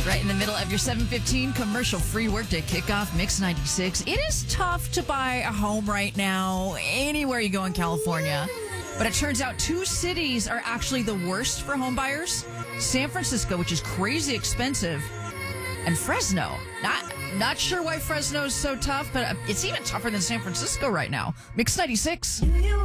Right in the middle of your 7:15 commercial-free workday kickoff, Mix 96. It is tough to buy a home right now anywhere you go in California. But it turns out two cities are actually the worst for home buyers. San Francisco, which is crazy expensive, and Fresno. Not sure why Fresno is so tough, but it's even tougher than San Francisco right now. Mix 96.